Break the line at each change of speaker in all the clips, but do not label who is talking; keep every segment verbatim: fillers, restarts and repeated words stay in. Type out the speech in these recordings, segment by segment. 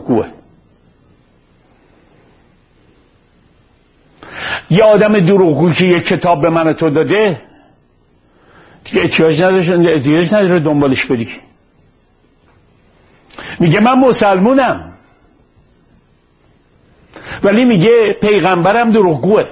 دروغگوه. یه آدم دروغگو که یه کتاب به من تو داده دیگه احتیاج نداره احتیاج نداره دنبالش بری. میگه من مسلمونم ولی میگه پیغمبرم دروغگوه.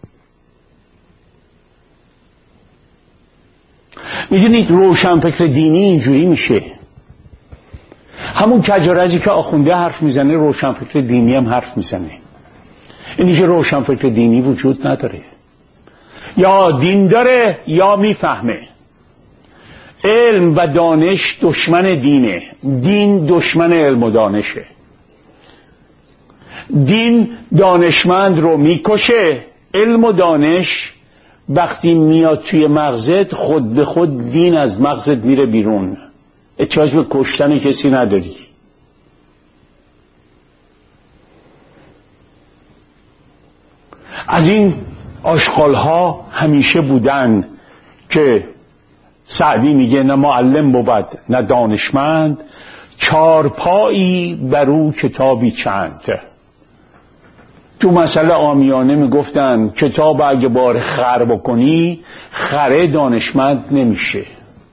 میدونید روشنفکر دینی اینجوری میشه. همون کجارجی که آخونده حرف میزنه روشنفکر دینی هم حرف میزنه. اینی که روشنفکر دینی وجود نداره، یا دین داره یا میفهمه. علم و دانش دشمن دینه، دین دشمن علم و دانشه. دین دانشمند رو میکشه، علم و دانش وقتی میاد توی مغزت خود به خود دین از مغزت میره بیرون. احتیاج به کشتن کسی نداری. از این آشغالها همیشه بودن که سعدی میگه نه معلم بود نه دانشمند، چارپایی برو کتابی چند. تو مسئله عامیانه میگفتن کتاب اگه بار خر بکنی خره دانشمند نمیشه.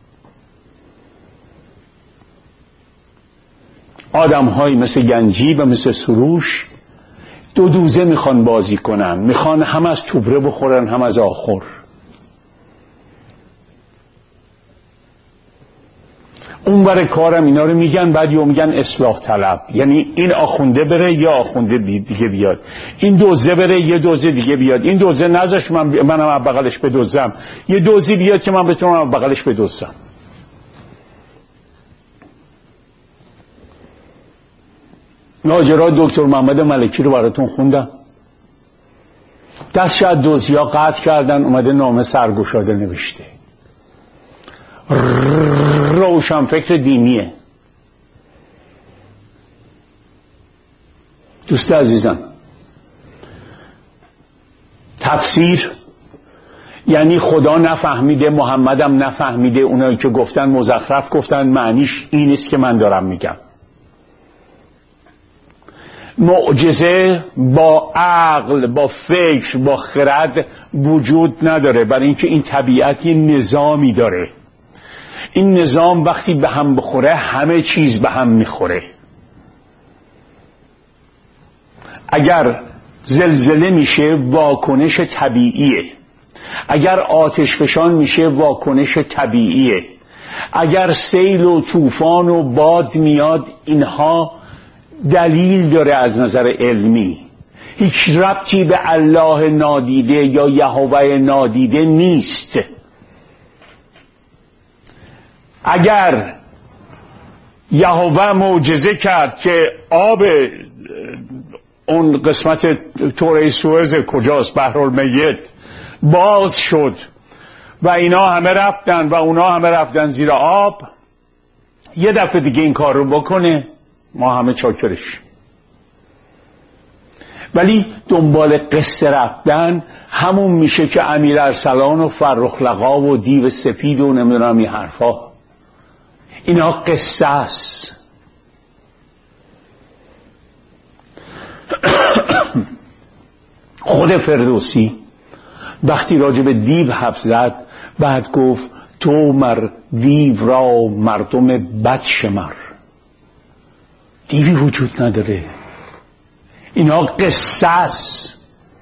آدم های مثل گنجی و مثل سروش دو دوزه میخوان بازی کنن، میخوان هم از توبره بخورن هم از آخر. اون برای کارم اینا رو میگن، بعد یا میگن اصلاح طلب، یعنی این آخونده بره یا آخونده دیگه بیاد، این دوزه بره یه دوزه دیگه بیاد، این دوزه نذاش من منم از بغلش بدوزم، یه دوزی بیاد که من بتونم از بغلش بدوزم. ماجرای دکتر محمد ملکی رو براتون خوندم. دستش از دزدیا قطع کردن، اومده نامه سرگشاده نوشته. روشنفکر دینیه. دوست عزیزم، تفسیر یعنی خدا نفهمیده، محمدم نفهمیده، اونایی که گفتن مزخرف گفتن، معنیش این است که من دارم میگم. معجزه با عقل، با فکر، با خرد وجود نداره، برای اینکه این طبیعت یه نظامی داره. این نظام وقتی به هم بخوره همه چیز به هم میخوره. اگر زلزله میشه واکنش طبیعیه، اگر آتش فشان میشه واکنش طبیعیه، اگر سیل و طوفان و باد میاد اینها دلیل داره از نظر علمی. هیچ ربطی به الله نادیده یا یهوه نادیده نیست. اگر یهوه معجزه کرد که آب اون قسمت توره سوئز کجاست، بحرالمیت، باز شد و اینا همه رفتن و اونا همه رفتن زیر آب، یه دفعه دیگه این کار رو بکنه ما همه چاکرش. ولی دنبال قصه رفتن همون میشه که امیر ارسلان و فرخ لقا و دیو سپید و نمیدونم این حرفا، اینا قصه است. خود فردوسی وقتی راجع به دیو حرف زد بعد گفت تو مر دیو را مردم بد شمر. دیوی وجود نداره، اینا قصه است.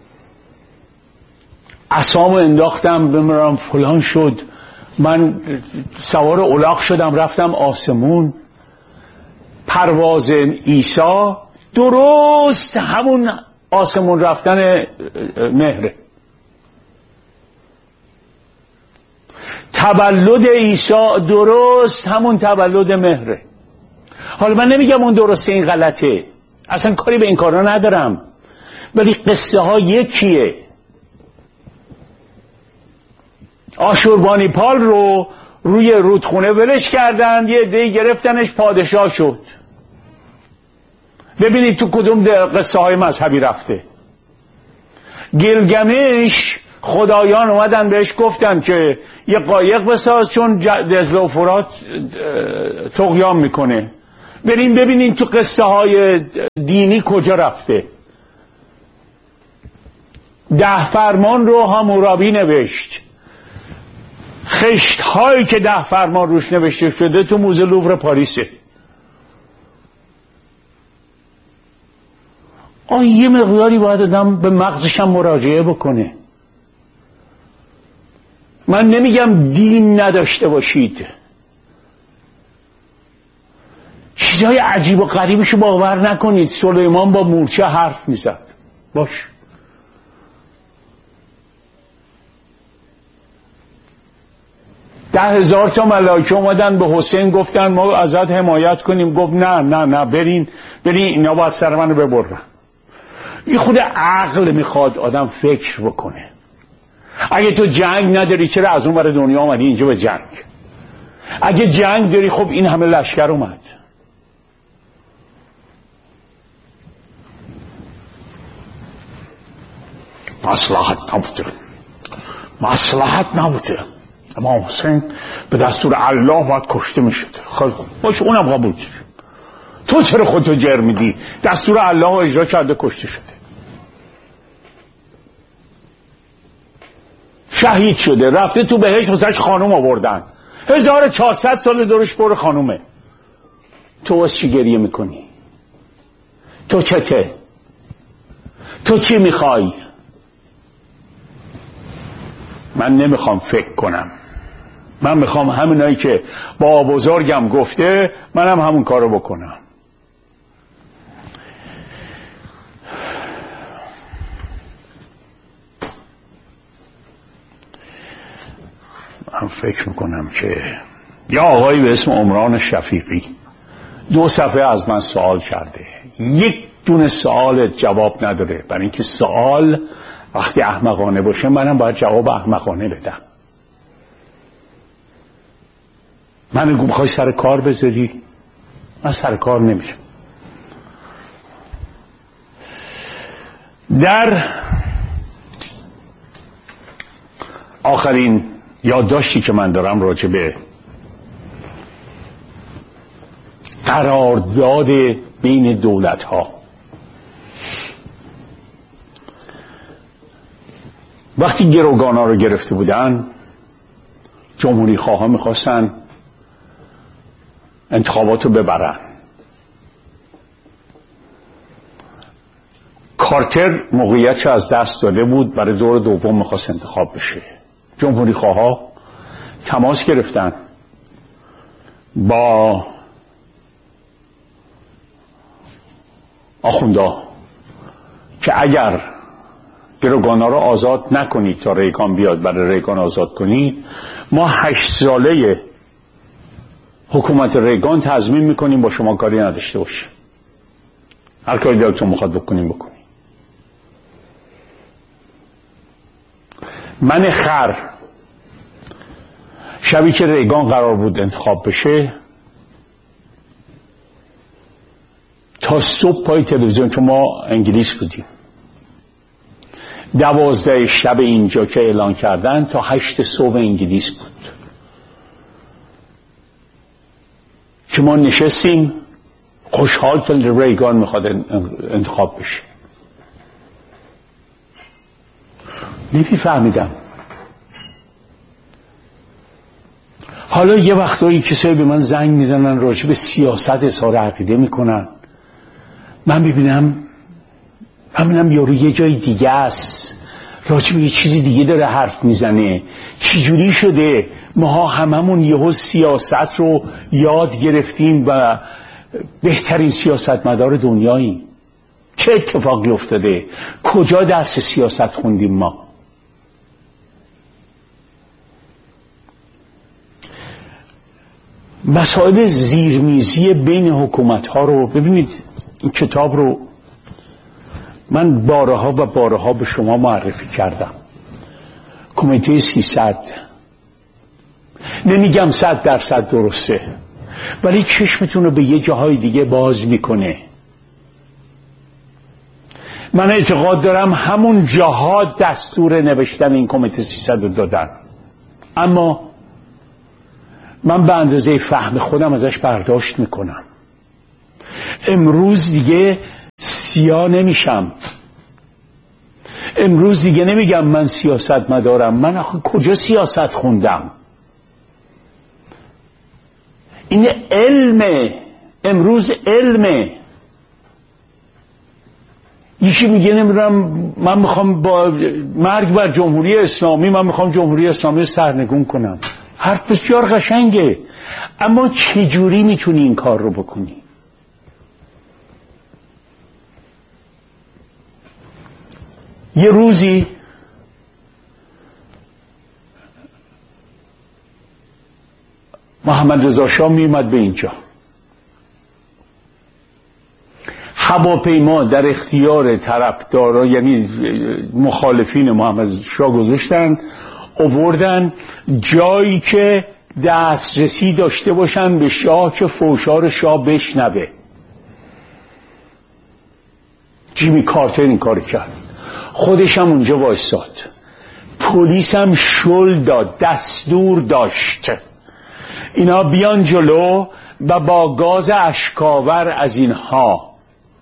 عصامو انداختم بمیرم فلان شد، من سوار الاغ شدم رفتم آسمون. پرواز عیسی درست همون آسمون رفتن مهره. تولد عیسی درست همون تولد مهره. حالا من نمیگم اون درسته این غلطه، اصلا کاری به این کارا ندارم، ولی قصه ها یکیه. آشوربانیپال رو روی رودخونه ولش کردن، یه عده‌ای گرفتنش پادشاه شد. ببینید تو کدوم قصه های مذهبی رفته. گیلگمش خدایان اومدن بهش گفتن که یه قایق بساز چون دجله و فرات طغیان میکنه. بریم ببینین تو قصه های دینی کجا رفته. ده فرمان رو حمورابی نوشت. خشت هایی که ده فرمان روش نوشته شده تو موزه لوور پاریسه. آه یه مقداری باید آدم به مغزش هم مراجعه بکنه. من نمیگم دین نداشته باشید، چیزهای عجیب و غریبشو باور نکنید. سلیمان با مورچه حرف میزد، باش. ده هزار تا ملائکه اومدن به حسین گفتن ما ازت حمایت کنیم. گفت نه نه نه برین برین اینا باید سر منو ببرن. این خود عقل میخواد آدم فکر بکنه. اگه تو جنگ نداری چرا از اون ور دنیا اومدی اینجا به جنگ؟ اگه جنگ داری خب این همه لشکر اومد. مصلحت نبوده، مصلحت نبوده. امام حسین به دستور الله باید کشته میشد. خب باشه اونم قبول شد. تو چرا خودتو جر میدی؟ دستور الله رو اجرا کرده کشته شده، شهید شده، رفته تو بهشت واسش خانوم آوردن. هزار و چهارصد سال دورش پر خانومه. تو واسه چی گریه میکنی؟ تو چته؟ تو چی میخوای؟ من نمیخوام فکر کنم. من میخوام همینایی که با بزرگم گفته منم همون کارو بکنم. من فکر میکنم که یا آقایی به اسم عمران شفیقی دو صفحه از من سوال کرده، یک دونه سوال جواب نداره. برای اینکه سوال وقتی احمقانه باشه منم باید جواب احمقانه بدم. من گفتم میخوای سر کار بذاری؟ من سر کار نمیشم. در آخرین یادداشتی که من دارم راجع به قرارداد بین دولت ها، وقتی گروگان ها رو گرفته بودن جمهوری خواه ها میخواستن انتخابات رو ببرن. کارتر موقعیتش از دست داده بود، برای دور دوم میخواست انتخاب بشه. جمهوری خواه ها تماس گرفتن با آخوندا که اگر گروگانا رو آزاد نکنید تا ریگان بیاد، برای ریگان آزاد کنید، ما هشت ساله حکومت ریگان تضمین میکنیم با شما کاری نداشته باشه، هر کاری دلتون میخواد بکنیم بکنیم. من خر شبی که ریگان قرار بود انتخاب بشه تا صبح پای تلویزیون، چون ما انگلیس بودیم، دوازده شب اینجا که اعلان کردن تا هشت صبح انگلیس بود که ما نشستیم خوشحال که ریگان میخواد انتخاب بشه. نمیفهمیدم. حالا یه وقتایی کسایی به من زنگ میزنن راجع به سیاست اظهار عقیده میکنن، من ببینم من ببینم یارو یه جای دیگه است، راجع به یه چیزی دیگه داره حرف میزنه. چجوری شده ماها هممون یهو سیاست رو یاد گرفتیم و بهترین سیاستمدار دنیاییم؟ چه اتفاقی افتاده؟ کجا درس سیاست خوندیم ما؟ مسائل زیرمیزی بین حکومت ها رو ببینید. این کتاب رو من بارها و بارها به شما معرفی کردم. کمیته سیصد، نمیگم صد درصد درسته، ولی چشمتون رو به یه جاهای دیگه باز میکنه. من اعتقاد دارم همون جاها دستور نوشتن این کمیته سیصد رو دادن، اما من به اندازه فهم خودم ازش برداشت میکنم. امروز دیگه سیاه نمیشم. امروز دیگه نمیگم من سیاست مدارم. من آخه کجا سیاست خوندم؟ این علمه. امروز علمه. یکی میگه نمیدونم من میخوام با مرگ بر جمهوری اسلامی، من میخوام جمهوری اسلامی رو سرنگون کنم. حرف بسیار قشنگه، اما چجوری میتونی این کار رو بکنی؟ یه روزی محمد رضا شاه میومد به اینجا، هواپیما در اختیار طرفدارا یعنی مخالفین محمد شاه گذاشتن، آوردن جایی که دسترسی داشته باشن به شاه که فوشار شاه بشنوه. جیمی کارتر این کار کرد، خودش هم اونجا وایساد، پلیس هم شل داد، دستور داشت اینا بیان جلو و با گاز اشکاور از اینها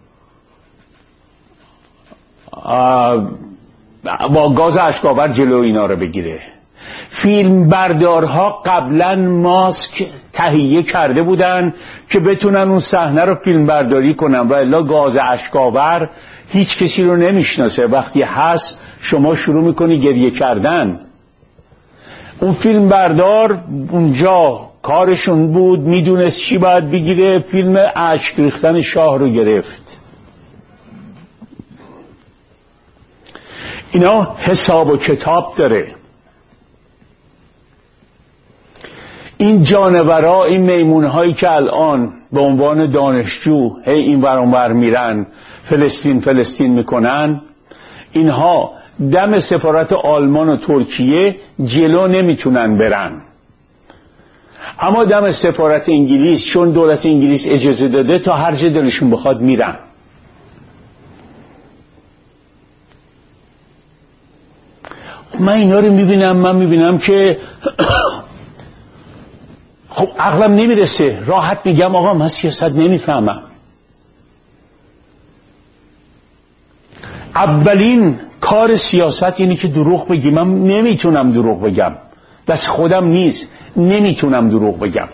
با گاز اشکاور جلو اینا رو بگیره. فیلم بردارها قبلا ماسک تهیه کرده بودن که بتونن اون صحنه رو فیلم برداری کنن، و الا گاز اشکاور هیچ کسی رو نمیشناسه. وقتی هست شما شروع میکنی گریه کردن. اون فیلم بردار اونجا کارشون بود، میدونست چی باید بگیره، فیلم اشک ریختن شاه رو گرفت. اینا حساب و کتاب داره. این جانورا، این میمونهایی که الان به عنوان دانشجو هی این ور اون ور میرن فلسطین فلسطین میکنن، اینها دم سفارت آلمان و ترکیه جلو نمیتونن برن، اما دم سفارت انگلیس چون دولت انگلیس اجازه داده تا هر جا دلشون بخواد میرن. من اینا رو میبینم، من میبینم که خب عقلم نمیرسه، راحت میگم آقا من سیاست نمیفهمم. اولین کار سیاست اینه که دروغ بگی. من نمیتونم دروغ بگم، دست خودم نیست، نمیتونم دروغ بگم.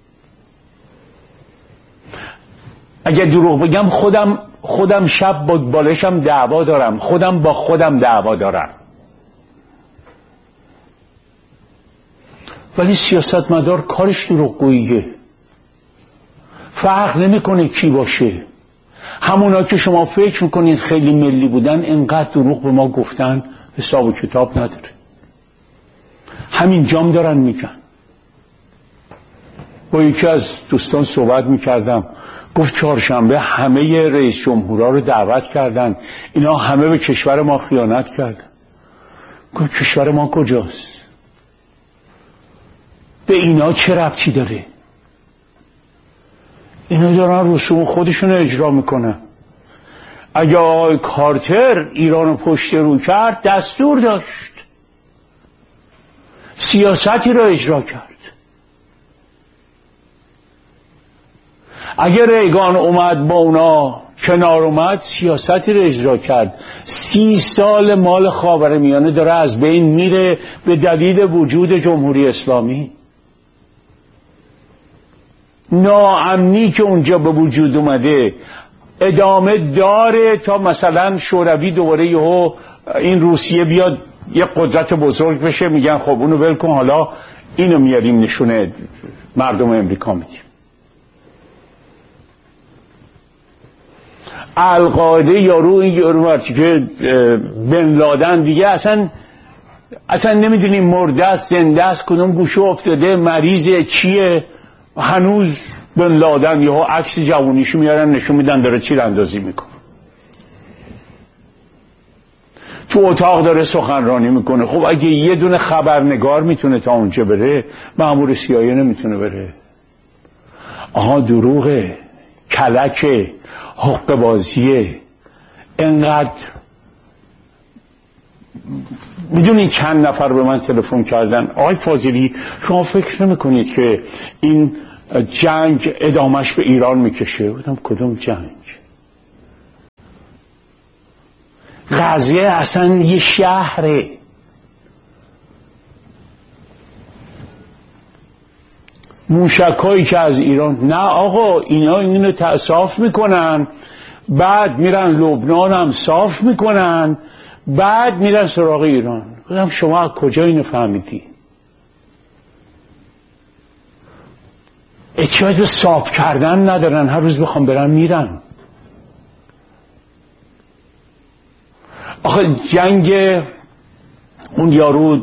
اگر دروغ بگم خودم خودم شب با بالشم دعوا دارم، خودم با خودم دعوا دارم. ولی سیاستمدار کارش دروغگوییه، فرق نمیکنه کی باشه. همونا که شما فکر میکنید خیلی ملی بودن اینقدر دروغ به ما گفتن حساب و کتاب نداره. همین جام دارن میگن. با یکی از دوستان صحبت میکردم، گفت چهارشنبه همه رئیس جمهورها رو دعوت کردن، اینا همه به کشور ما خیانت کردن. گفت کشور ما کجاست؟ به اینا چه ربطی داره؟ اینا دارن رسوم خودشون اجرا میکنن. اگه آقای کارتر ایرانو پشت رو کرد دستور داشت، سیاستی رو اجرا کرد. اگه ریگان اومد با اونا کنار اومد سیاستی رو اجرا کرد. سی سال مال خاورمیانه داره از بین میره به دلیل وجود جمهوری اسلامی. ناامنی که اونجا به وجود اومده ادامه داره تا مثلا شوروی دوباره یهو این روسیه بیاد یه قدرت بزرگ بشه، میگن خب اونو ول کن، حالا اینو میاریم نشونه مردم امریکا میدیم. القاعده یارو این یارو مرتی که بن لادن دیگه اصلا اصلا نمیدونیم مرده است زنده است، کدوم گوشه افتاده، مریضه، چیه. هنوز بن لادن یهو عکس جوونیشو میارن نشون میدن داره تیراندازی میکنه، تو اتاق داره سخنرانی میکنه. خب اگه یه دونه خبرنگار میتونه تا اونجا بره، مأمور سیایی نمیتونه بره. آها دروغه، کلکه، حق بازیه. انقدر میدونین چند نفر به من تلفن کردن آقای فاضلی شما فکر نمیکنید که این جنگ ادامش به ایران میکشه. بودم کدوم جنگ؟ غزه اصلا یه شهره. موشکایی که از ایران، نه آقا اینا اینو صاف میکنن، بعد میرن لبنان هم صاف میکنن، بعد میرن سراغ ایران. بودم شما از کجا اینو فهمیدی؟ احتیاج به صاف کردن ندارن، هر روز بخوام برن میرن. آخه جنگ اون یارو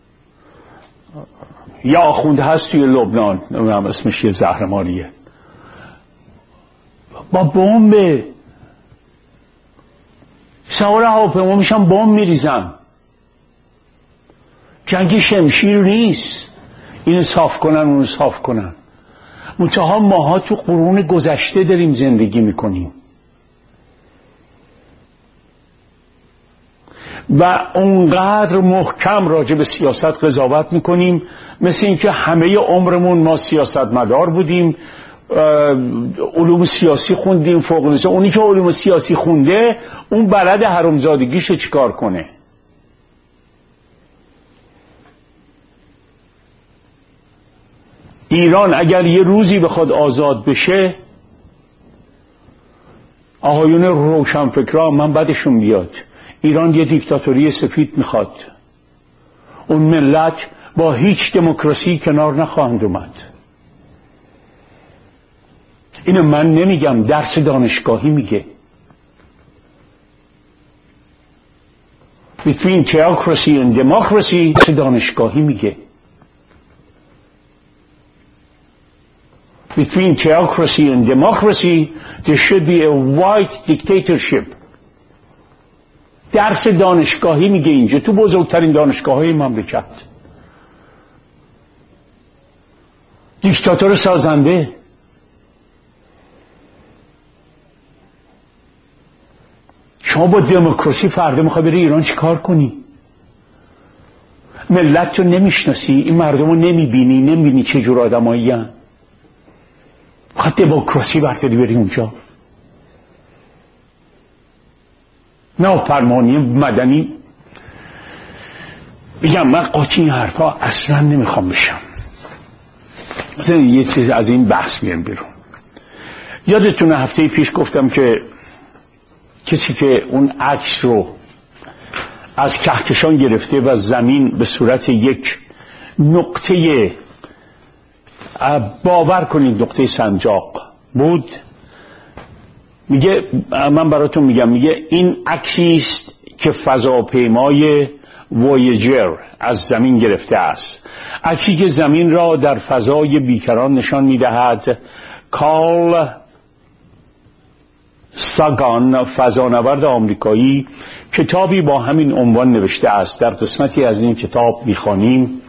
یا آخونده هست توی لبنان، نمیدونم اسمش یه زهرماریه، با بمب سوار هواپیما میشن بمب میریزن. جنگ شمشیر نیست اینو صاف کنن اونو صاف کنن. منتها ماها تو قرون گذشته داریم زندگی میکنیم و اونقدر محکم راجع به سیاست قضاوت میکنیم مثل اینکه همه عمرمون ما سیاستمدار بودیم، علوم سیاسی خوندیم فوق لیسانس. اونی که علوم سیاسی خونده اون بلد حرامزادگیشو چیکار کنه. ایران اگر یه روزی بخواد آزاد بشه، آقایون روشنفکران من بدشون بیاد، ایران یه دیکتاتوری سفید میخواد. اون ملت با هیچ دموکراسی کنار نخواهند اومد. اینو من نمیگم، درس دانشگاهی میگه. Between theocracy and democracy، درس دانشگاهی میگه. Between theocracy and democracy there should be a white dictatorship. درس دانشگاهی میگه اینجا تو بزرگترین دانشگاه‌های مملکت. دیکتاتور سازنده. شما با دموکراسی فردا میخوای بری ایران چیکار کنی؟ ملت رو نمیشناسی، این مردم رو نمیبینی، نمیبینی چه جور آدمایی هستن. میخواد دموکراسی برداری بری اونجا. نافرمانی مدنی. بگم من قاطی این حرفا اصلا نمیخوام بشم. مثلا یه چیز از این بحث میام بیرون. یادتونه هفته پیش گفتم که کسی که اون عکس رو از کهکشان گرفته و زمین به صورت یک نقطه، باور کنید نقطه سنجاق بود، میگه من براتون میگم، میگه این عکسی است که فضاپیمای وویجر از زمین گرفته است، عکسی که زمین را در فضای بیکران نشان میدهد. کارل ساگان فضانورد آمریکایی کتابی با همین عنوان نوشته است. در قسمتی از این کتاب میخوانیم.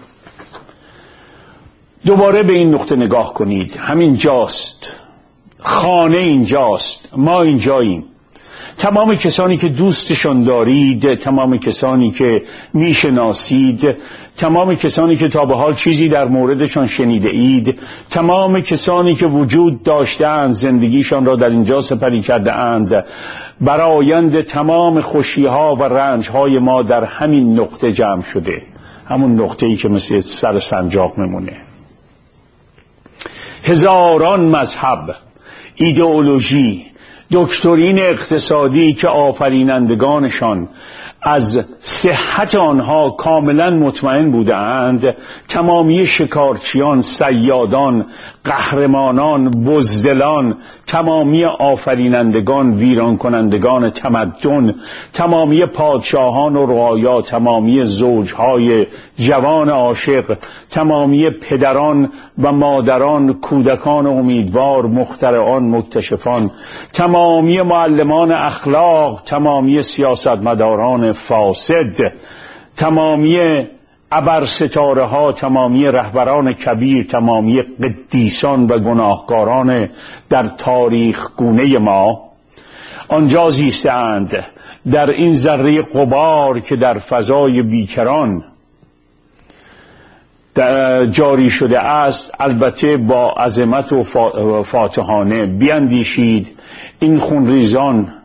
دوباره به این نقطه نگاه کنید. همین جاست، خانه اینجاست، ما اینجاییم. تمام کسانی که دوستشان دارید، تمام کسانی که میشناسید، تمام کسانی که تا به حال چیزی در موردشان شنیده اید، تمام کسانی که وجود داشتند زندگیشان را در اینجا سپری کرده اند، برآیند تمام خوشیها و رنجهای ما در همین نقطه جمع شده. همون نقطه‌ای که مثل سر سنجاق میمونه. هزاران مذهب، ایدئولوژی، دکترین اقتصادی که آفرینندگانشان از صحت آنها کاملا مطمئن بودند، تمامی شکارچیان، صیادان، قهرمانان، بزدلان، تمامی آفرینندگان، ویران کنندگان تمدن، تمامی پادشاهان و رعایا، تمامی زوجهای جوان عاشق، تمامی پدران و مادران، کودکان امیدوار، مخترعان، مکتشفان، تمامی معلمان اخلاق، تمامی سیاستمداران فاسد، تمامی ابرستاره ها، تمامی رهبران کبیر، تمامی قدیسان و گناهکاران در تاریخ گونه ما آنجا زیستند، در این ذره غبار که در فضای بیکران جاری شده است، البته با عظمت و فاتحانه بیندیشید این خونریزان